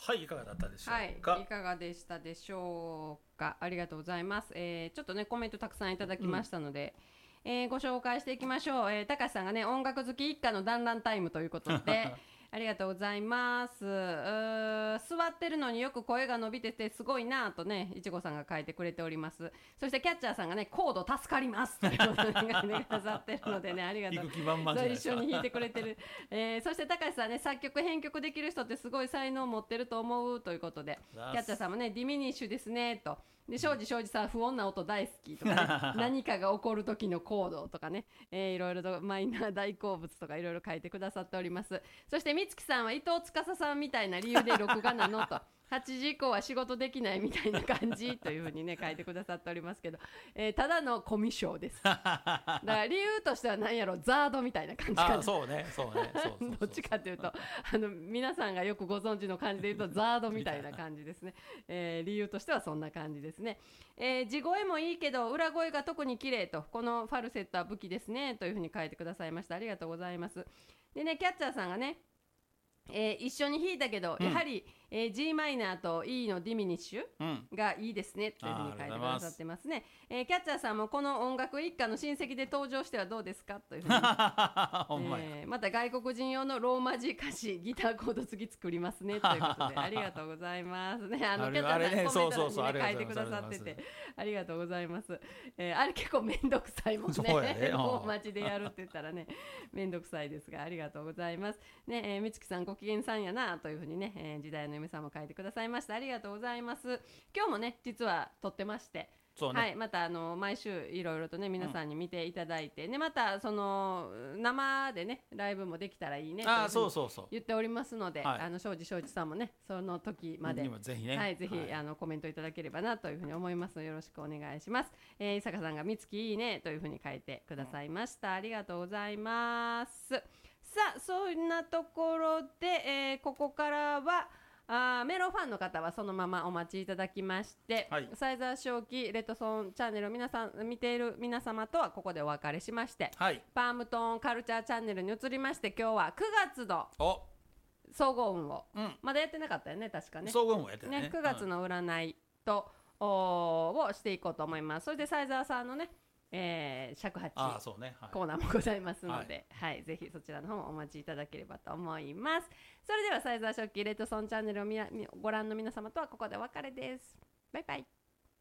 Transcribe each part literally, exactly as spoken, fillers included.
はい、いかがだったでしょうか。 はい、いかがでしたでしょうか。ありがとうございます。えー、ちょっとねコメントたくさんいただきましたので、うん、えー、ご紹介していきましょう。えー、高橋さんがね音楽好き一家の団らんタイムということでありがとうございます。うー座ってるのによく声が伸びててすごいなとねいちごさんが書いてくれております。そしてキャッチャーさんがねコード助かりますということで書いてくださってるのでねありがとう。 行く気満々じゃないですか。 一緒に弾いてくれてる、えー、そして高橋さんね作曲編曲できる人ってすごい才能を持ってると思うということで、キャッチャーさんもねディミニッシュですねと。で庄司庄司さん不穏な音大好きとかね何かが起こる時のコードとかね、えー、いろいろとマイナー大好物とかいろいろ書いてくださっております。そして美月さんは伊藤司さんみたいな理由で録画なのとはちじ以降は仕事できないみたいな感じというふうにね書いてくださっておりますけど、えー、ただのコミュ障ですだから理由としては何やろザードみたいな感じかな。 あそうねそうねそうそうそうどっちかというとあの皆さんがよくご存知の感じで言うとザードみたいな感じですね、えー、理由としてはそんな感じですね、えー、地声もいいけど裏声が特に綺麗とこのファルセットは武器ですねというふうに書いてくださいました。ありがとうございます。でねキャッチャーさんがねえー、一緒に弾いたけど、うん、やはり、えー、G マイナーと E のディミニッシュがいいですね、うん、というふうに書いてくださってますね。えー、キャッチャーさんもこの音楽一家の親戚で登場してはどうですかというふうに、えー、また外国人用のローマ字歌詞ギターコード次作りますねということでありがとうございますね。あのキャッチャーさんコメント欄に、ね、書いてくださっててありがとうございます。えー、あれ結構めんどくさいもんねローマ字でやるって言ったらねめんどくさいですがありがとうございますね。えー、みつきさんご機嫌さんやなというふうにね、えー、時代の嫁さんも書いてくださいました。ありがとうございます。今日もね実は撮ってまして、 そうね、 はい、またあの毎週いろいろとね皆さんに見ていただいて、うん、ねまたその生でねライブもできたらいいねというふうに言っておりますので、はい、あの庄司庄司さんもねその時までぜひね、 はい、ぜひ、はい、あのコメントいただければなというふうに思いますのでよろしくお願いします。えー、伊坂さんがみつきいいねというふうに書いてくださいました。ありがとうございます。さあそんなところで、えー、ここからはあメロファンの方はそのままお待ちいただきまして、はい、サイザー正気レッドソンチャンネルを皆さん見ている皆様とはここでお別れしまして、はい、パームトーンカルチャーチャンネルに移りまして今日はくがつの総合運を、うん、まだやってなかったよね確かね。 総合運をやってね、 ねくがつの占いと、うん、をしていこうと思います。それでサイザーさんのねえー、尺八コーナーもございますので、はいはい、ぜひそちらの方もお待ちいただければと思います。それではサイザー食器レッドソンチャンネルをみご覧の皆様とはここでお別れです。バイバイ。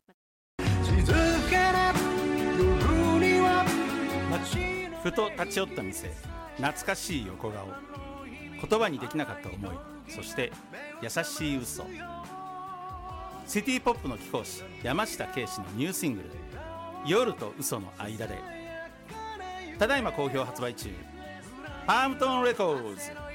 ふと立ち寄った店、懐かしい横顔、言葉にできなかった思い、そして優しい嘘。シティポップの貴公子山下圭史のニューシングル夜と嘘の間で、ただいま好評発売中、パームトーンレコーズ。